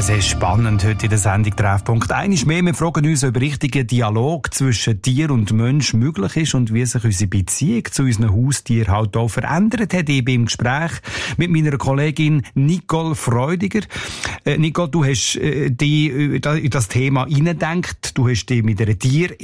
Sehr spannend heute in der Sendung Treffpunkt. Eines mehr, wir fragen uns, ob richtiger Dialog zwischen Tier und Mensch möglich ist und wie sich unsere Beziehung zu unseren Haustieren halt auch verändert hat. Ich bin im Gespräch mit meiner Kollegin Nicole Freudiger. Nicole, du hast dich in das Thema hineingedacht. Du hast dich mit einer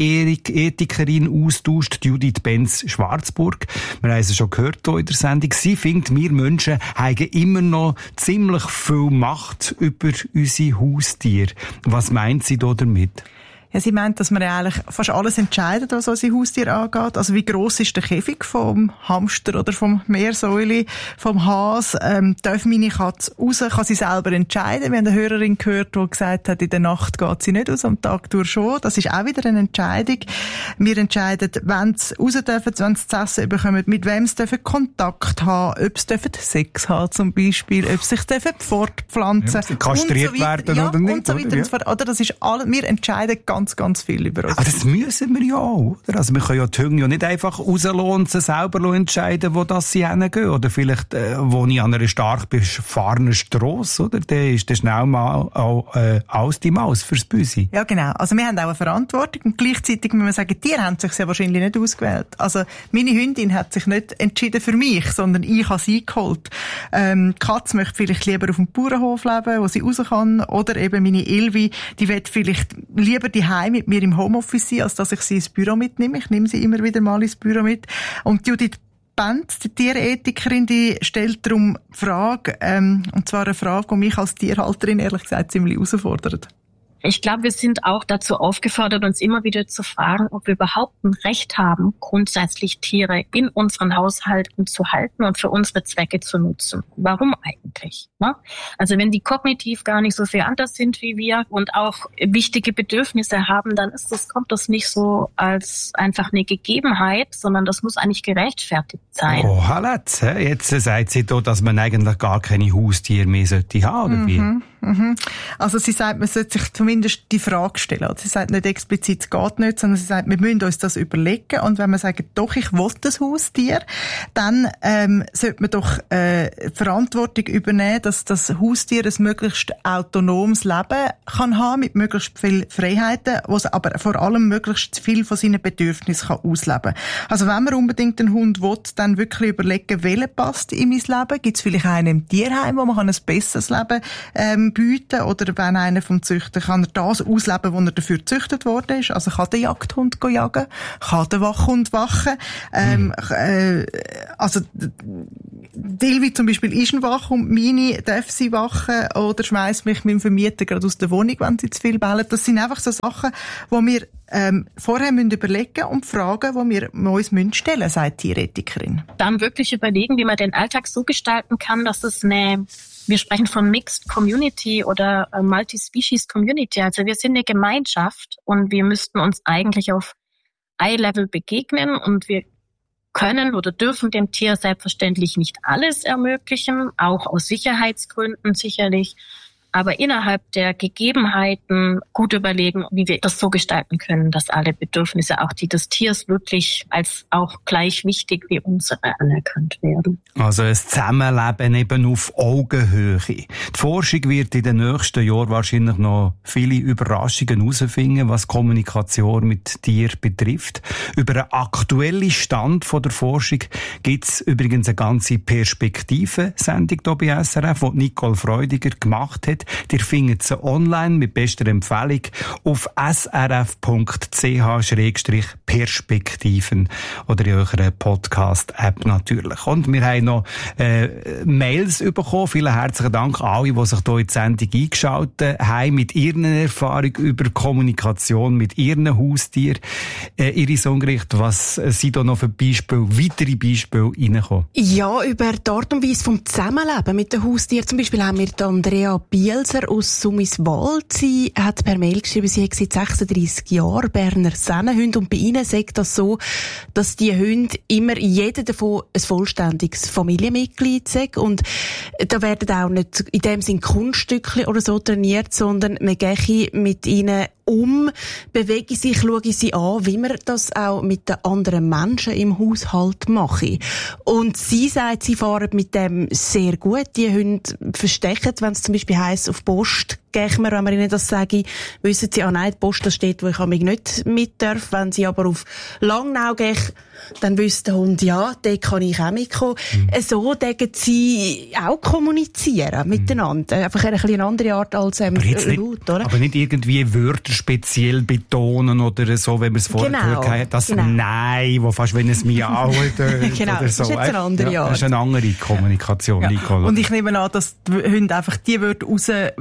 Tierethikerin austauscht, Judith Benz-Schwarzburg. Wir haben es schon gehört hier in der Sendung. Sie findet, wir Menschen haben immer noch ziemlich viel Macht über unsere Haustiere. Was meint sie da damit? Ja, sie meint, dass man eigentlich fast alles entscheidet, was unsere Haustiere angeht. Also wie gross ist der Käfig vom Hamster oder vom Meersäule, vom Hase? Darf meine Katze raus? Kann sie selber entscheiden? Wir haben eine Hörerin gehört, die gesagt hat, in der Nacht geht sie nicht raus, am Tag durch schon. Das ist auch wieder eine Entscheidung. Wir entscheiden, wenn sie raus dürfen, wenn sie zu essen bekommen, mit wem sie Kontakt haben, ob sie Sex haben zum Beispiel, ob sie sich fortpflanzen dürfen. Kastriert werden oder nicht. Und so weiter. Oder das ist alles, wir entscheiden ganz viel über uns. Aber das müssen wir ja auch, oder? Also wir können ja die Hunde ja nicht einfach rauslassen und sie selber entscheiden, wo das sie hingehen. Oder vielleicht, wo ich an einer stark befahrenen Strasse, oder? Der ist dann schnell mal auch aus die Maus fürs Büsi. Ja, genau. Also wir haben auch eine Verantwortung und gleichzeitig muss man sagen, die Tiere haben sich ja wahrscheinlich nicht ausgewählt. Also meine Hündin hat sich nicht entschieden für mich, sondern ich habe sie geholt. Die Katze möchte vielleicht lieber auf dem Bauernhof leben, wo sie raus kann. Oder eben meine Ilvi, die will vielleicht lieber die Heim mit mir im Homeoffice sein, als dass ich sie ins Büro mitnehme. Ich nehme sie immer wieder mal ins Büro mit. Und Judith Benz, die Tierethikerin, die stellt darum die Frage, und zwar eine Frage, die mich als Tierhalterin ehrlich gesagt ziemlich herausfordert. Ich glaube, wir sind auch dazu aufgefordert, uns immer wieder zu fragen, ob wir überhaupt ein Recht haben, grundsätzlich Tiere in unseren Haushalten zu halten und für unsere Zwecke zu nutzen. Warum eigentlich? Ne? Also wenn die kognitiv gar nicht so viel anders sind wie wir und auch wichtige Bedürfnisse haben, dann kommt das nicht so als einfach eine Gegebenheit, sondern das muss eigentlich gerechtfertigt sein. Oh, jetzt sagt sie da, dass man eigentlich gar keine Haustiere mehr sollte haben, oder wie? Also sie sagt, man sollte sich zumindest die Frage stellen. Also sie sagt nicht explizit, es geht nicht, sondern sie sagt, wir müssen uns das überlegen. Und wenn man sagt, doch, ich will das Haustier, dann sollte man doch Verantwortung übernehmen, dass das Haustier ein möglichst autonomes Leben kann haben, mit möglichst viel Freiheiten, wo es aber vor allem möglichst viel von seinen Bedürfnissen kann ausleben. Also wenn man unbedingt einen Hund will, dann wirklich überlegen, welcher passt in mein Leben. Gibt es vielleicht einen im Tierheim, wo man ein besseres Leben bieten, oder wenn einer vom Züchter kann er das ausleben, wo er dafür gezüchtet worden ist. Also kann der Jagdhund jagen, kann der Wachhund wachen. Also Dilvi zum Beispiel ist ein Wachhund, meine darf sie wachen oder schmeißt mich mit dem Vermieter gerade aus der Wohnung, wenn sie zu viel bellen. Das sind einfach so Sachen, die wir vorher müssen überlegen und Fragen, die wir uns stellen müssen, sagt die Tierethikerin. Dann wirklich überlegen, wie man den Alltag so gestalten kann, dass es wir sprechen von Mixed Community oder Multi-Species Community. Also wir sind eine Gemeinschaft und wir müssten uns eigentlich auf Eye-Level begegnen und wir können oder dürfen dem Tier selbstverständlich nicht alles ermöglichen, auch aus Sicherheitsgründen sicherlich. Aber innerhalb der Gegebenheiten gut überlegen, wie wir das so gestalten können, dass alle Bedürfnisse auch die des Tiers wirklich als auch gleich wichtig wie unsere anerkannt werden. Also ein Zusammenleben eben auf Augenhöhe. Die Forschung wird in den nächsten Jahren wahrscheinlich noch viele Überraschungen herausfinden, was Kommunikation mit Tieren betrifft. Über einen aktuellen Stand von der Forschung gibt es übrigens eine ganze Perspektive-Sendung hier bei SRF, die Nicole Freudiger gemacht hat. Ihr findet sie online mit bester Empfehlung auf srf.ch/perspektiven oder in eurer Podcast-App natürlich. Und wir haben noch Mails bekommen. Vielen herzlichen Dank an alle, die sich hier in die Sendung eingeschaltet haben, mit ihren Erfahrungen über Kommunikation mit ihren Haustieren. Iris Ungericht, was sind da noch für weitere Beispiele reingekommen? Ja, über die Art und Weise vom Zusammenleben mit den Haustieren. Zum Beispiel haben wir die Andrea Bielser aus Summiswald. Sie hat per Mail geschrieben, sie hat seit 36 Jahren Berner Sennenhunde und bei ihnen sagt das so, dass die Hunde immer jeder davon ein vollständiges Familienmitglied sind und da werden auch nicht in dem Sinn Kunststückchen oder so trainiert, sondern man gehe mit ihnen bewege sich, schaue sie an, wie man das auch mit den anderen Menschen im Haushalt mache. Und sie sagt, sie fahren mit dem sehr gut. Die Hunde verstecken, wenn es zum Beispiel heisst, auf Post wenn wir ihnen das sagen, wissen sie, nein, die Post, das steht, wo ich nicht mit darf. Wenn sie aber auf Langnau gehen, dann wüsste der Hund, ja, dort kann ich auch mitkommen. So denken sie auch kommunizieren miteinander. Einfach eine andere Art als laut, oder? Aber nicht irgendwie Wörter speziell betonen oder so, wenn man es vorher gehört hat, das Nein, wo fast wenn es miauen tönt genau, oder so. Das ist jetzt eine andere Art. Das ist eine andere Kommunikation, Nicole. Und ich nehme an, dass die Hunde einfach die Wörter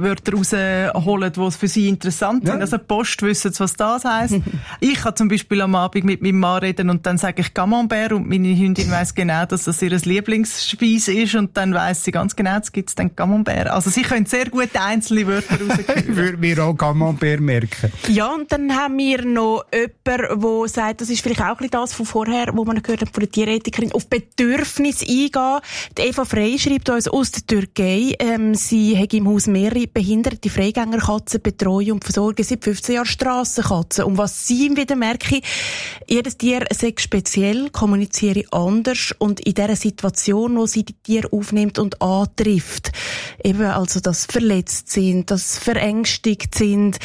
rausholen, die für sie interessant sind. Also Post wissen, was das heisst. Ich kann zum Beispiel am Abend mit meinem Mann reden und dann sage ich Camembert und meine Hündin weiss genau, dass das ihr Lieblingsspeise ist und dann weiss sie ganz genau, jetzt gibt's dann Camembert. Also sie können sehr gut einzelne Wörter rauskriegen. Ich würde mir auch Camembert merken. Ja, und dann haben wir noch jemanden, der sagt, das ist vielleicht auch ein bisschen das von vorher, wo man gehört hat von der Tierethikerin, auf Bedürfnisse eingehen. Die Eva Frey schreibt uns aus der Türkei, sie hat im Haus mehrere behinderte Freigängerkatzen, betreuen und versorgen seit 15 Jahren Strassenkatzen. Und was sie wieder merke, jedes Tier sei speziell, kommuniziere anders und in dieser Situation, wo sie die Tiere aufnimmt und antrifft, eben also, dass verletzt sind, dass verängstigt sind,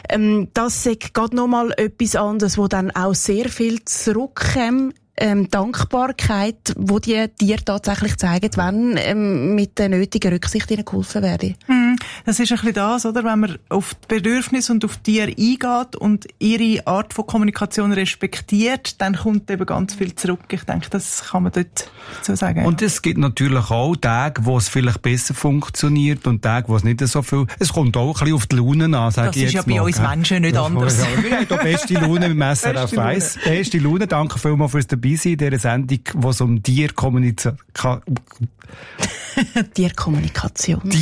das ist gerade nochmal etwas anderes, wo dann auch sehr viel zurückkommt. Dankbarkeit, wo die Tiere tatsächlich zeigen, wenn mit der nötigen Rücksicht ihnen geholfen werde. Das ist ein bisschen das, oder? Wenn man auf die Bedürfnisse und auf die Tiere eingeht und ihre Art von Kommunikation respektiert, dann kommt eben ganz viel zurück. Ich denke, das kann man dort so sagen. Und es gibt natürlich auch Tage, wo es vielleicht besser funktioniert und Tage, wo es nicht so viel... Es kommt auch ein bisschen auf die Laune an, sage ich jetzt mal. Das ist ja bei uns Menschen nicht anders. Wir haben da beste Laune mit dem SRF 1. Beste Laune. Danke vielmals fürs dabei sein in dieser Sendung, wo es um Tierkommunikation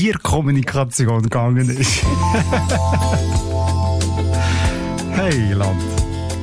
gegangen ist. Hey, Land.